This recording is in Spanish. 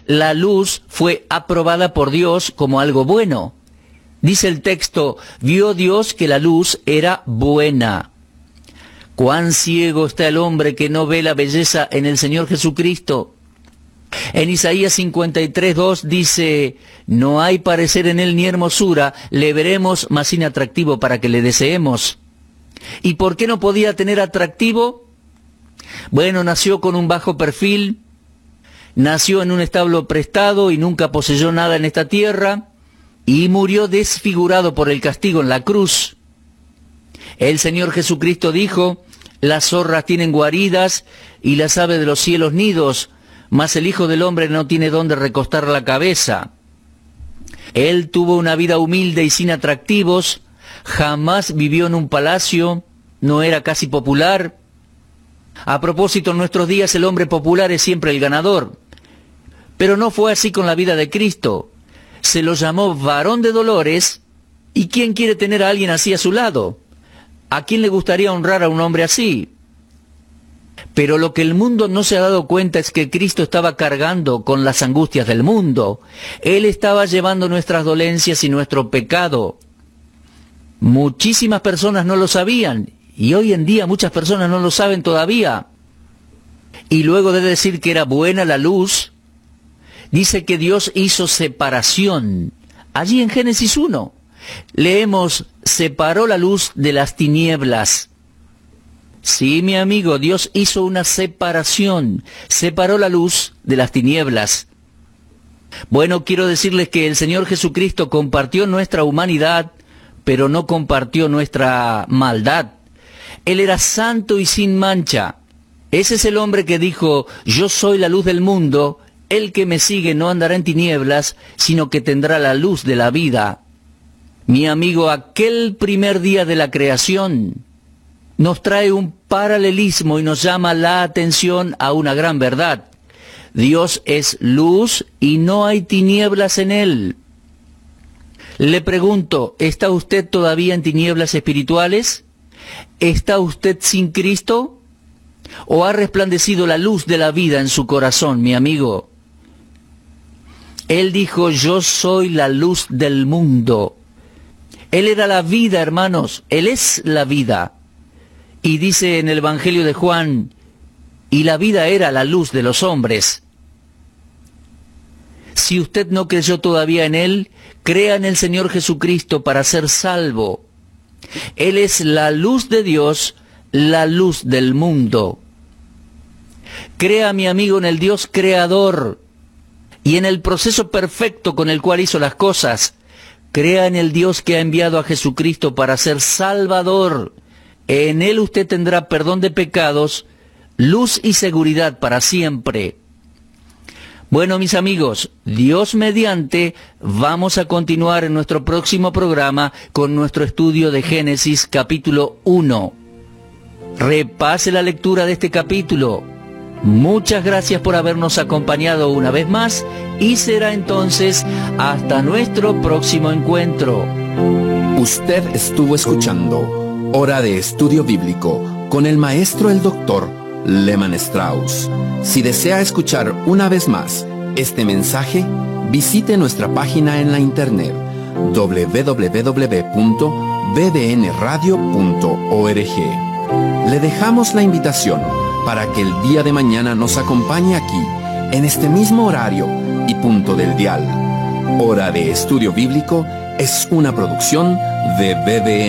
la luz fue aprobada por Dios como algo bueno. Dice el texto, vio Dios que la luz era buena. Cuán ciego está el hombre que no ve la belleza en el Señor Jesucristo. En Isaías 53:2 dice, no hay parecer en él ni hermosura, le veremos más inatractivo para que le deseemos. ¿Y por qué no podía tener atractivo? Bueno, nació con un bajo perfil, nació en un establo prestado y nunca poseyó nada en esta tierra, y murió desfigurado por el castigo en la cruz. El Señor Jesucristo dijo, las zorras tienen guaridas y las aves de los cielos nidos, mas el Hijo del Hombre no tiene dónde recostar la cabeza. Él tuvo una vida humilde y sin atractivos, jamás vivió en un palacio, no era casi popular. A propósito, en nuestros días el hombre popular es siempre el ganador. Pero no fue así con la vida de Cristo. Se lo llamó varón de dolores, ¿y quién quiere tener a alguien así a su lado? ¿A quién le gustaría honrar a un hombre así? Pero lo que el mundo no se ha dado cuenta es que Cristo estaba cargando con las angustias del mundo. Él estaba llevando nuestras dolencias y nuestro pecado. Muchísimas personas no lo sabían, y hoy en día muchas personas no lo saben todavía. Y luego de decir que era buena la luz, dice que Dios hizo separación. Allí en Génesis 1, leemos, separó la luz de las tinieblas. Sí, mi amigo, Dios hizo una separación, separó la luz de las tinieblas. Bueno, quiero decirles que el Señor Jesucristo compartió nuestra humanidad, pero no compartió nuestra maldad. Él era santo y sin mancha. Ese es el hombre que dijo, yo soy la luz del mundo, el que me sigue no andará en tinieblas, sino que tendrá la luz de la vida. Mi amigo, aquel primer día de la creación nos trae un paralelismo y nos llama la atención a una gran verdad. Dios es luz y no hay tinieblas en él. Le pregunto, ¿está usted todavía en tinieblas espirituales? ¿Está usted sin Cristo? ¿O ha resplandecido la luz de la vida en su corazón, mi amigo? Él dijo, yo soy la luz del mundo. Él era la vida, hermanos. Él es la vida. Y dice en el Evangelio de Juan, y la vida era la luz de los hombres. Si usted no creyó todavía en Él, crea en el Señor Jesucristo para ser salvo. Él es la luz de Dios, la luz del mundo. Crea, mi amigo, en el Dios creador y en el proceso perfecto con el cual hizo las cosas. Crea en el Dios que ha enviado a Jesucristo para ser Salvador. En Él usted tendrá perdón de pecados, luz y seguridad para siempre. Bueno, mis amigos, Dios mediante, vamos a continuar en nuestro próximo programa con nuestro estudio de Génesis capítulo 1. Repase la lectura de este capítulo. Muchas gracias por habernos acompañado una vez más y será entonces hasta nuestro próximo encuentro. Usted estuvo escuchando Hora de Estudio Bíblico con el maestro el doctor Lehman Strauss. Si desea escuchar una vez más este mensaje, visite nuestra página en la internet www.bbnradio.org. Le dejamos la invitación para que el día de mañana nos acompañe aquí, en este mismo horario y punto del dial. Hora de Estudio Bíblico es una producción de BBN.